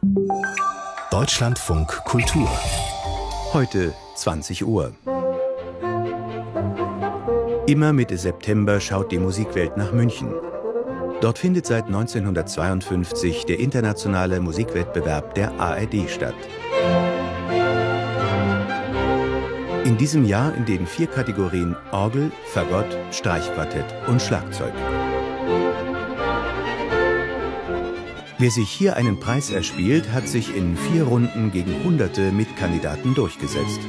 Deutschlandfunk Kultur. Heute 20 Uhr. Immer Mitte September schaut die Musikwelt nach München. Dort findet seit 1952 der internationale Musikwettbewerb der ARD statt. In diesem Jahr in den 4 Kategorien Orgel, Fagott, Streichquartett und Schlagzeug. Wer sich hier einen Preis erspielt, hat sich in 4 Runden gegen hunderte Mitkandidaten durchgesetzt.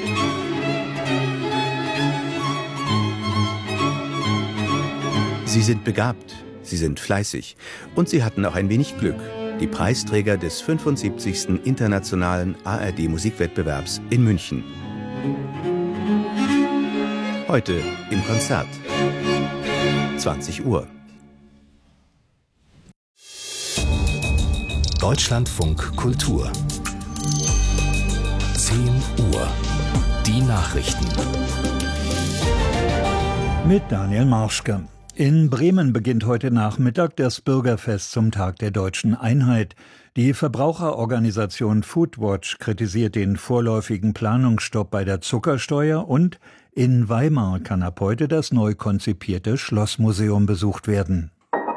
Sie sind begabt, sie sind fleißig und sie hatten auch ein wenig Glück. Die Preisträger des 75. Internationalen ARD-Musikwettbewerbs in München. Heute im Konzert. 20 Uhr. Deutschlandfunk Kultur. 10 Uhr. Die Nachrichten. Mit Daniel Marschke. In Bremen beginnt heute Nachmittag das Bürgerfest zum Tag der deutschen Einheit. Die Verbraucherorganisation Foodwatch kritisiert den vorläufigen Planungsstopp bei der Zuckersteuer und in Weimar kann ab heute das neu konzipierte Schlossmuseum besucht werden.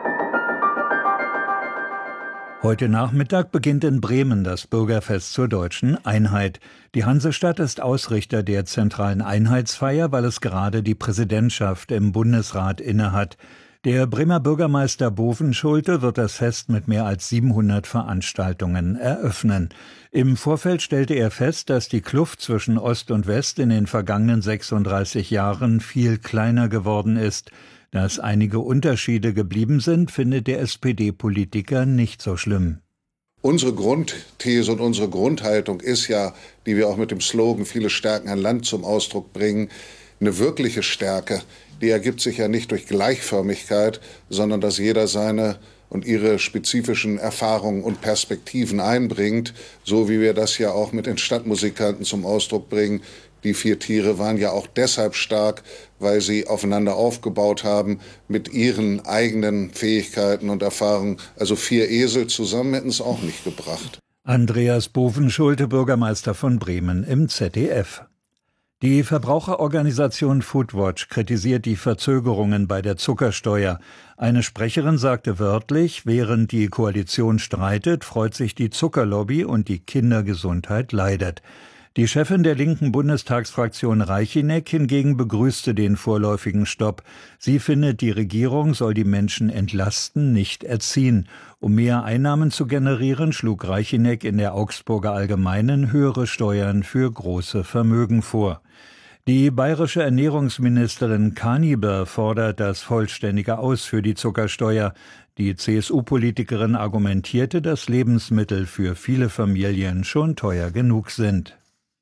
Heute Nachmittag beginnt in Bremen das Bürgerfest zur deutschen Einheit. Die Hansestadt ist Ausrichter der zentralen Einheitsfeier, weil es gerade die Präsidentschaft im Bundesrat innehat. Der Bremer Bürgermeister Bovenschulte wird das Fest mit mehr als 700 Veranstaltungen eröffnen. Im Vorfeld stellte er fest, dass die Kluft zwischen Ost und West in den vergangenen 36 Jahren viel kleiner geworden ist. Dass einige Unterschiede geblieben sind, findet der SPD-Politiker nicht so schlimm. Unsere Grundthese und unsere Grundhaltung ist ja, die wir auch mit dem Slogan "Viele stärken ein Land" zum Ausdruck bringen, eine wirkliche Stärke. Die ergibt sich ja nicht durch Gleichförmigkeit, sondern dass jeder seine und ihre spezifischen Erfahrungen und Perspektiven einbringt, so wie wir das ja auch mit den Stadtmusikanten zum Ausdruck bringen. Die 4 Tiere waren ja auch deshalb stark, weil sie aufeinander aufgebaut haben mit ihren eigenen Fähigkeiten und Erfahrungen. Also 4 Esel zusammen hätten es auch nicht gebracht. Andreas Bovenschulte, Bürgermeister von Bremen im ZDF. Die Verbraucherorganisation Foodwatch kritisiert die Verzögerungen bei der Zuckersteuer. Eine Sprecherin sagte wörtlich, während die Koalition streitet, freut sich die Zuckerlobby und die Kindergesundheit leidet. Die Chefin der linken Bundestagsfraktion Reichineck hingegen begrüßte den vorläufigen Stopp. Sie findet, die Regierung soll die Menschen entlasten, nicht erziehen. Um mehr Einnahmen zu generieren, schlug Reichineck in der Augsburger Allgemeinen höhere Steuern für große Vermögen vor. Die bayerische Ernährungsministerin Kaniber fordert das vollständige Aus für die Zuckersteuer. Die CSU-Politikerin argumentierte, dass Lebensmittel für viele Familien schon teuer genug sind.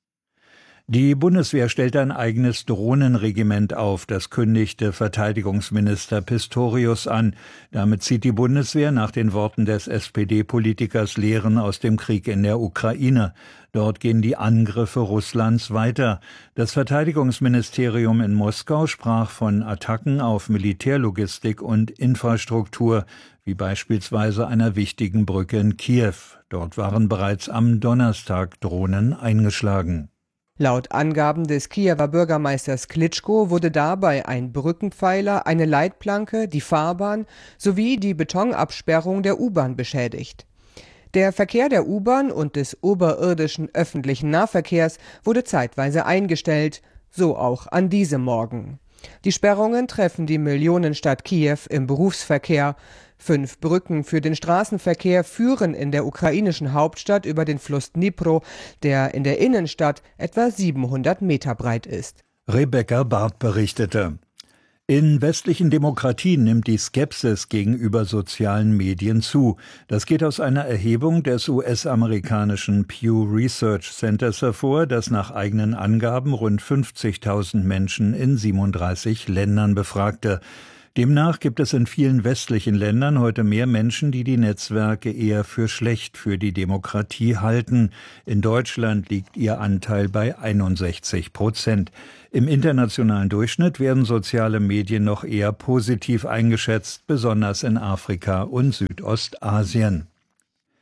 Die Bundeswehr stellt ein eigenes Drohnenregiment auf, das kündigte Verteidigungsminister Pistorius an. Damit zieht die Bundeswehr nach den Worten des SPD-Politikers Lehren aus dem Krieg in der Ukraine. Dort gehen die Angriffe Russlands weiter. Das Verteidigungsministerium in Moskau sprach von Attacken auf Militärlogistik und Infrastruktur, wie beispielsweise einer wichtigen Brücke in Kiew. Dort waren bereits am Donnerstag Drohnen eingeschlagen. Laut Angaben des Kiewer Bürgermeisters Klitschko wurde dabei ein Brückenpfeiler, eine Leitplanke, die Fahrbahn sowie die Betonabsperrung der U-Bahn beschädigt. Der Verkehr der U-Bahn und des oberirdischen öffentlichen Nahverkehrs wurde zeitweise eingestellt, so auch an diesem Morgen. Die Sperrungen treffen die Millionenstadt Kiew im Berufsverkehr. 5 Brücken für den Straßenverkehr führen in der ukrainischen Hauptstadt über den Fluss Dnipro, der in der Innenstadt etwa 700 Meter breit ist. Rebecca Barth berichtete. In westlichen Demokratien nimmt die Skepsis gegenüber sozialen Medien zu. Das geht aus einer Erhebung des US-amerikanischen Pew Research Centers hervor, das nach eigenen Angaben rund 50.000 Menschen in 37 Ländern befragte. Demnach gibt es in vielen westlichen Ländern heute mehr Menschen, die die Netzwerke eher für schlecht für die Demokratie halten. In Deutschland liegt ihr Anteil bei 61%. Im internationalen Durchschnitt werden soziale Medien noch eher positiv eingeschätzt, besonders in Afrika und Südostasien.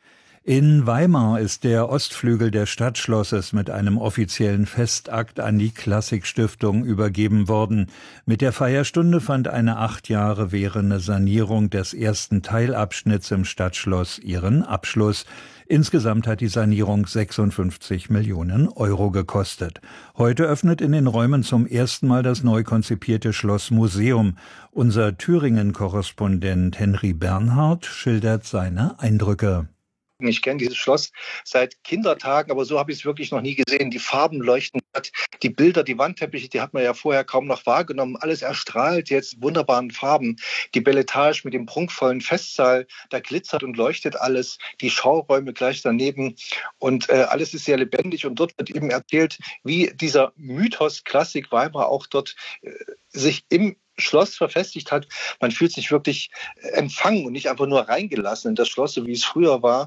In Weimar ist der Ostflügel des Stadtschlosses mit einem offiziellen Festakt an die Klassikstiftung übergeben worden. Mit der Feierstunde fand eine 8 Jahre währende Sanierung des ersten Teilabschnitts im Stadtschloss ihren Abschluss. Insgesamt hat die Sanierung 56 Millionen Euro gekostet. Heute öffnet in den Räumen zum ersten Mal das neu konzipierte Schlossmuseum. Unser Thüringen-Korrespondent Henry Bernhard schildert seine Eindrücke. Ich kenne dieses Schloss seit Kindertagen, aber so habe ich es wirklich noch nie gesehen. Die Farben leuchten, die Bilder, die Wandteppiche, die hat man ja vorher kaum noch wahrgenommen. Alles erstrahlt jetzt wunderbaren Farben. Die Beletage mit dem prunkvollen Festsaal, da glitzert und leuchtet alles. Die Schauräume gleich daneben und alles ist sehr lebendig. Und dort wird eben erzählt, wie dieser Mythos Klassik Weimar auch dort sich im Schloss verfestigt hat. Man fühlt sich wirklich empfangen und nicht einfach nur reingelassen in das Schloss, so wie es früher war.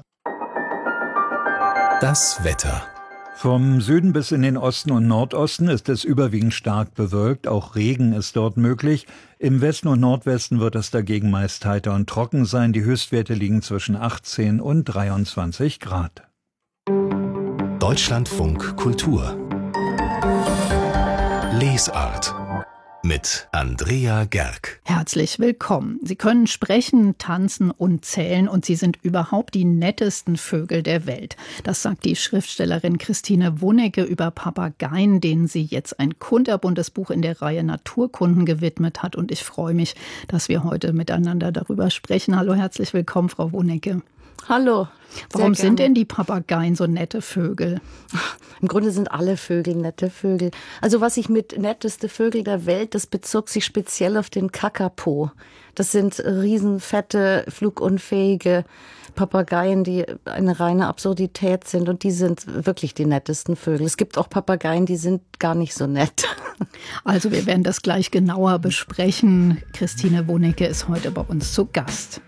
Das Wetter. Vom Süden bis in den Osten und Nordosten ist es überwiegend stark bewölkt, auch Regen ist dort möglich. Im Westen und Nordwesten wird es dagegen meist heiter und trocken sein. Die Höchstwerte liegen zwischen 18 und 23 Grad. Deutschlandfunk Kultur. Lesart. Mit Andrea Gerg. Herzlich willkommen. Sie können sprechen, tanzen und zählen und Sie sind überhaupt die nettesten Vögel der Welt. Das sagt die Schriftstellerin Christine Wonecke über Papageien, denen sie jetzt ein kunterbuntes Buch in der Reihe Naturkunden gewidmet hat. Und ich freue mich, dass wir heute miteinander darüber sprechen. Hallo, herzlich willkommen, Frau Wonecke. Hallo. Warum sind denn die Papageien so nette Vögel? Im Grunde sind alle Vögel nette Vögel. Also was ich mit netteste Vögel der Welt, das bezog sich speziell auf den Kakapo. Das sind riesenfette, flugunfähige Papageien, die eine reine Absurdität sind. Und die sind wirklich die nettesten Vögel. Es gibt auch Papageien, die sind gar nicht so nett. Also wir werden das gleich genauer besprechen. Christine Wonecke ist heute bei uns zu Gast.